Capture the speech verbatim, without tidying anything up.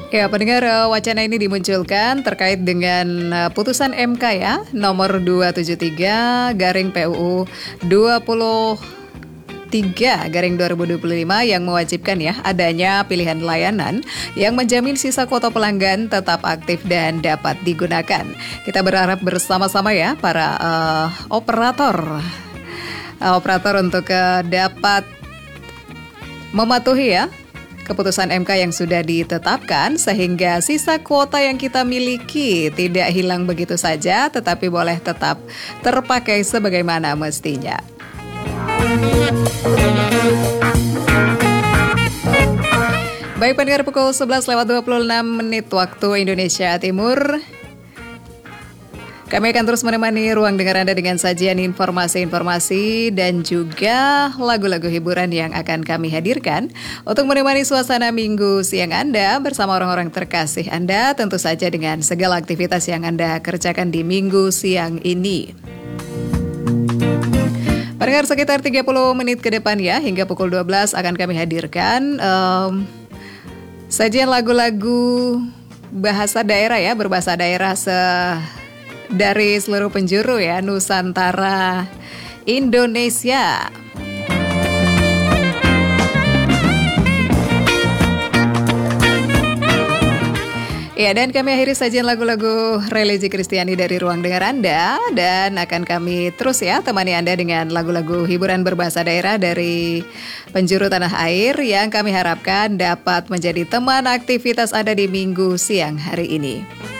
Ya, pendengar, eh, wacana ini dimunculkan terkait dengan eh, putusan M K ya, nomor dua tujuh tiga garing P U U dua puluh tiga garing dua ribu dua puluh lima yang mewajibkan ya adanya pilihan layanan yang menjamin sisa kuota pelanggan tetap aktif dan dapat digunakan. Kita berharap bersama-sama ya para uh, operator uh, operator untuk uh, dapat mematuhi ya keputusan M K yang sudah ditetapkan sehingga sisa kuota yang kita miliki tidak hilang begitu saja tetapi boleh tetap terpakai sebagaimana mestinya. Baik pendengar, pukul sebelas lewat dua puluh enam menit waktu Indonesia Timur. Kami akan terus menemani ruang dengar Anda dengan sajian informasi-informasi dan juga lagu-lagu hiburan yang akan kami hadirkan untuk menemani suasana minggu siang Anda bersama orang-orang terkasih Anda, tentu saja dengan segala aktivitas yang Anda kerjakan di minggu siang ini. Pendengar, sekitar tiga puluh menit ke depan ya, hingga pukul dua belas akan kami hadirkan um, sajian lagu-lagu bahasa daerah ya, berbahasa daerah se dari seluruh penjuru ya Nusantara Indonesia. Ya, dan kami akhiri sajian lagu-lagu religi Kristiani dari ruang dengar Anda, dan akan kami terus ya temani Anda dengan lagu-lagu hiburan berbahasa daerah dari penjuru tanah air yang kami harapkan dapat menjadi teman aktivitas Anda di minggu siang hari ini.